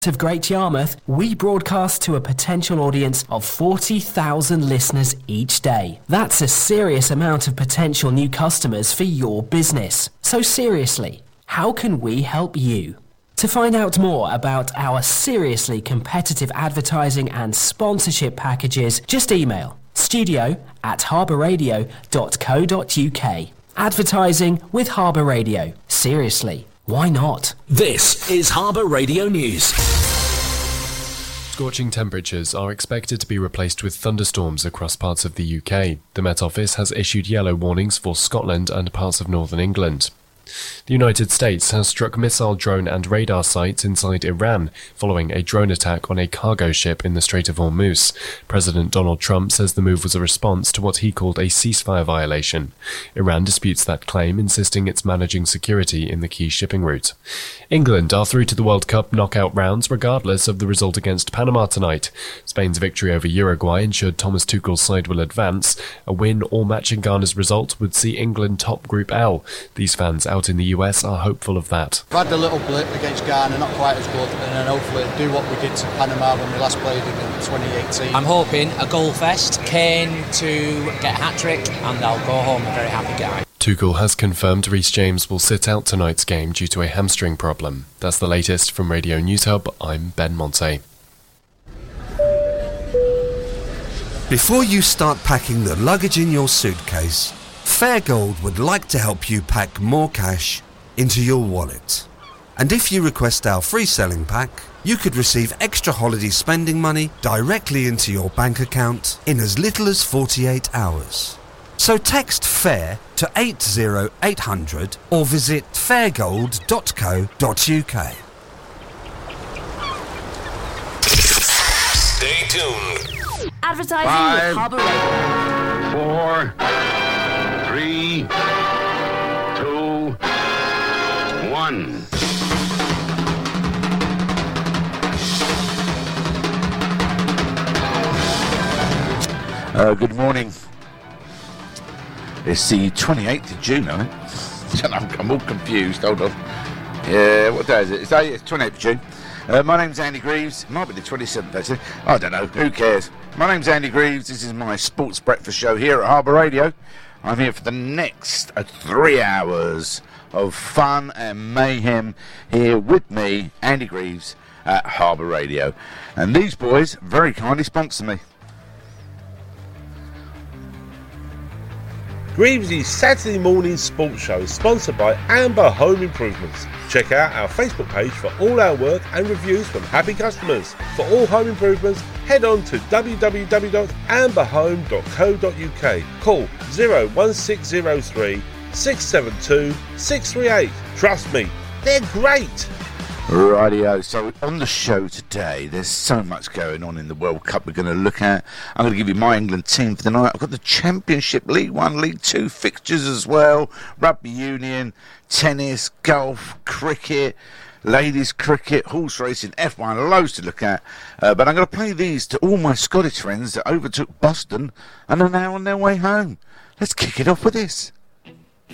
of Great Yarmouth, we broadcast to a potential audience of 40,000 listeners each day. That's a serious amount of potential new customers for your business. So seriously, how can we help you? To find out more about our seriously competitive advertising and sponsorship packages, just email studio@harbourradio.co.uk. Advertising with Harbour Radio. Seriously, why not? This is Harbour Radio News. Scorching temperatures are expected to be replaced with thunderstorms across parts of the UK. The Met Office has issued yellow warnings for Scotland and parts of northern England. The United States has struck missile, drone and radar sites inside Iran following a drone attack on a cargo ship in the Strait of Hormuz. President Donald Trump says the move was a response to what he called a ceasefire violation. Iran disputes that claim, insisting it's managing security in the key shipping route. England are through to the World Cup knockout rounds regardless of the result against Panama tonight. Spain's victory over Uruguay ensured Thomas Tuchel's side will advance. A win or matching Ghana's result would see England top Group L. These fans out in the US are hopeful of that. We've had a little blip against Ghana, not quite as good, and then hopefully do what we did to Panama when we last played in 2018. I'm hoping a goal fest, Kane to get a hat-trick, and I'll go home a very happy guy. Tuchel has confirmed Reece James will sit out tonight's game due to a hamstring problem. That's the latest from Radio News Hub. I'm Ben Monte. Before you start packing the luggage in your suitcase, Fairgold would like to help you pack more cash into your wallet. And if you request our free selling pack, you could receive extra holiday spending money directly into your bank account in as little as 48 hours. So text FAIR to 80800 or visit fairgold.co.uk. Stay tuned. Advertising with Harbour Radio. 4, 3, 2, 1. Good morning. It's the 28th of June, I think. I'm all confused. Hold on. Yeah, what day is it? It's 28th of June. My name's Andy Greaves. It might be the 27th, actually. I don't know. Who cares? My name's Andy Greaves. This is my sports breakfast show here at Harbour Radio. I'm here for the next 3 hours of fun and mayhem here with me, Andy Greaves, at Harbour Radio. And these boys very kindly sponsor me. Greaves' Saturday morning sports show is sponsored by Amber Home Improvements. Check out our Facebook page for all our work and reviews from happy customers. For all home improvements, head on to www.amberhome.co.uk. Call 01603 672 638. Trust me, they're great. Rightio, so on the show today, there's so much going on in the World Cup we're going to look at. I'm going to give you my England team for the night. I've got the Championship, League 1, League 2 fixtures as well. Rugby union, tennis, golf, cricket, ladies cricket, horse racing, F1, loads to look at. But I'm going to play these to all my Scottish friends that overtook Boston and are now on their way home. Let's kick it off with this.